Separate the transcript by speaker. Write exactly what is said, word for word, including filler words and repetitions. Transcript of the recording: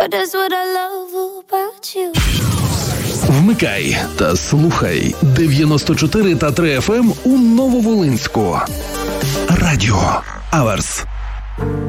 Speaker 1: but that's what I love about you.
Speaker 2: Вмикай та слухай дев'яносто чотири та три еф ем у Нововолинську. Радіо Аверс.